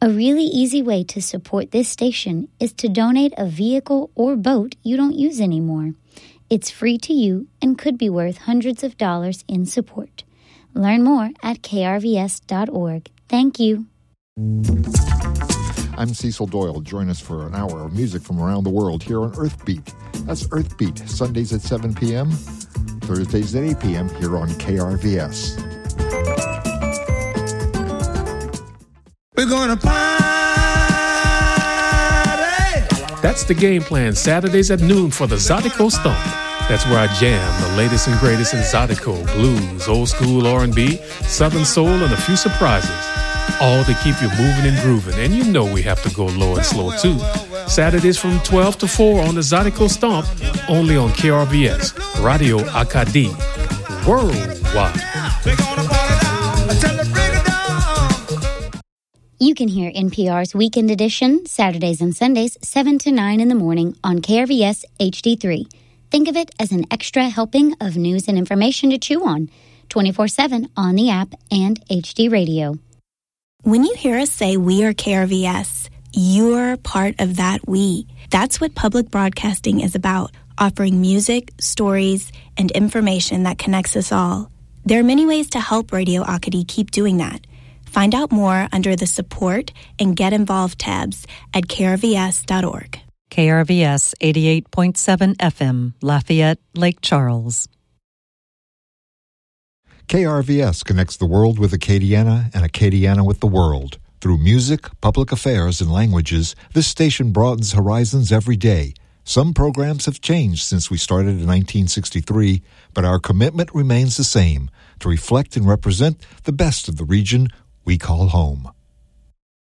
A really easy way to support this station is to donate a vehicle or boat you don't use anymore. It's free to you and could be worth hundreds of dollars in support. Learn more at krvs.org. Thank you. I'm Cecil Doyle. Join us for an hour of music from around the world here on Earthbeat. That's Earthbeat, Sundays at 7 p.m., Thursdays at 8 p.m. here on KRVS. We're gonna party! That's the game plan, Saturdays at noon for the Zydeco Stomp. That's where I jam the latest and greatest in Zydeco, blues, old school R&B, southern soul, and a few surprises. All to keep you moving and grooving. And you know we have to go low and slow too. Saturdays from 12 to 4 on the Zydeco Stomp, only on KRVS, Radio Acadie, worldwide. You can hear NPR's Weekend Edition, Saturdays and Sundays, 7 to 9 in the morning on KRVS HD3. Think of it as an extra helping of news and information to chew on, 24/7 on the app and HD Radio. When you hear us say we are KRVS, you're part of that we. That's what public broadcasting is about, offering music, stories, and information that connects us all. There are many ways to help Radio Acadie keep doing that. Find out more under the Support and Get Involved tabs at krvs.org. KRVS 88.7 FM, Lafayette, Lake Charles. KRVS connects the world with Acadiana and Acadiana with the world. Through music, public affairs, and languages, this station broadens horizons every day. Some programs have changed since we started in 1963, but our commitment remains the same, to reflect and represent the best of the region we call home.